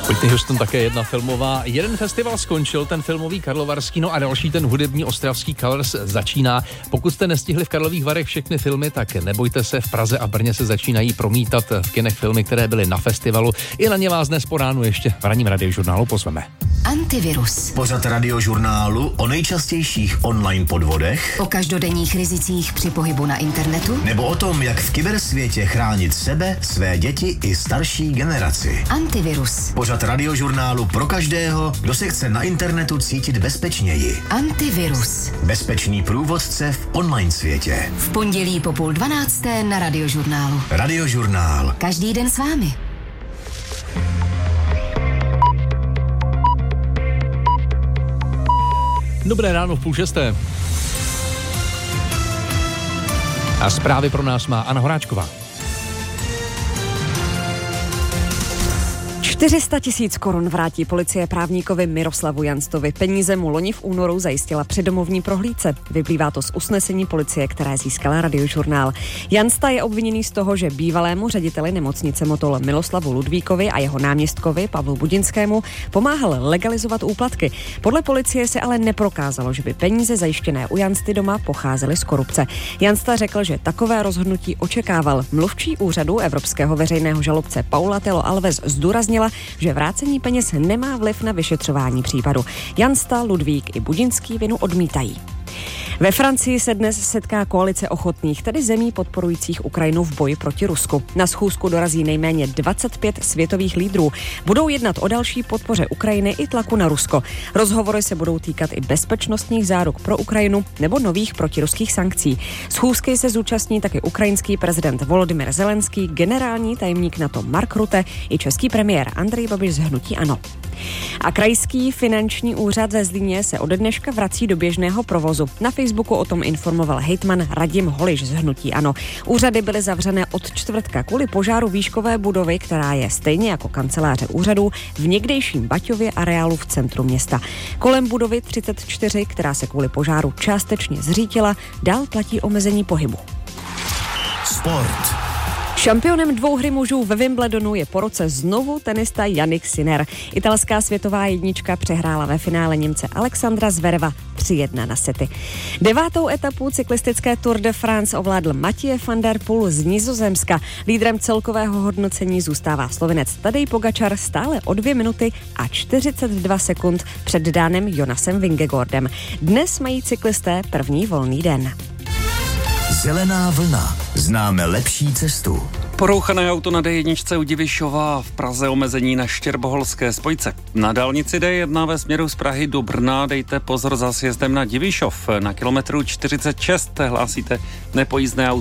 Whitney Houston také jedna filmová. Jeden festival skončil, ten filmový karlovarský, no a další, ten hudební ostravský Colors, začíná. Pokud jste nestihli v Karlových Varech všechny filmy, tak nebojte se, v Praze a Brně se začínají promítat v kinech filmy, které byly na festivalu. I na ně vás dnes po ránu ještě v ranním radiožurnálu pozveme. Antivirus. Pořad radiožurnálu o nejčastějších online podvodech, O každodenních rizicích při pohybu na internetu. nebo o tom, jak v kybersvětě chránit sebe, své děti i starší generaci. Antivirus. Pořad radiožurnálu pro každého, kdo se chce na internetu cítit bezpečněji. Antivirus. Bezpečný průvodce v online světě. V pondělí po 11:30 na radiožurnálu. Radiožurnál. Každý den s vámi. Dobré ráno v 5:30. A zprávy pro nás má Anna Horáčková. 400 000 korun vrátí policie právníkovi Miroslavu Janstovi. Peníze mu loni v únoru zajistila při domovní prohlídce. Vyplývá to z usnesení policie, které získala radiožurnál. Jansta je obviněný z toho, že bývalému řediteli nemocnice Motol Miloslavu Ludvíkovi a jeho náměstkovi Pavlu Budinskému pomáhal legalizovat úplatky. Podle policie se ale neprokázalo, že by peníze zajištěné u Jansty doma pocházely z korupce. Jansta řekl, že takové rozhodnutí očekával. Mluvčí úřadu evropského veřejného žalobce Paula Telo Alves zdůraznila, že vrácení peněz nemá vliv na vyšetřování případu. Jansta, Ludvík i Budinský vinu odmítají. Ve Francii se dnes setká koalice ochotných, tedy zemí podporujících Ukrajinu v boji proti Rusku. Na schůzku dorazí nejméně 25 světových lídrů. Budou jednat o další podpoře Ukrajiny i tlaku na Rusko. Rozhovory se budou týkat i bezpečnostních záruk pro Ukrajinu nebo nových protiruských sankcí. Schůzky se zúčastní taky ukrajinský prezident Volodymyr Zelenský, generální tajemník NATO Mark Rutte i český premiér Andrej Babiš z hnutí ANO. A krajský finanční úřad ze Zlíně se ode dneška vrací do běžného provozu. Na Facebooku o tom informoval hejtman Radim Holiš z hnutí ANO. Úřady byly zavřené od čtvrtka kvůli požáru výškové budovy, která je stejně jako kanceláře úřadů v někdejším Baťově areálu v centru města. Kolem budovy 34, která se kvůli požáru částečně zřítila, dál platí omezení pohybu. Sport. Šampionem dvouhry mužů ve Wimbledonu je po roce znovu tenista Jannik Sinner. Italská světová jednička přehrála ve finále Němce Alexandra Zvereva 3-1 na sety. 9. etapu cyklistické Tour de France ovládl Mathieu van der Poel z Nizozemska. Lídrem celkového hodnocení zůstává Slovinec Tadej Pogačar stále o 2 minuty a 42 sekund před Dánem Jonasem Vingegaardem. Dnes mají cyklisté první volný den. Zelená vlna. Známe lepší cestu. Porouchané auto na D1 u Divišova, v Praze omezení na Štěrboholské spojce. Na dálnici D1 ve směru z Prahy do Brna dejte pozor za sjezdem na Divišov. Na kilometru 46 hlásíte nepojízdné auto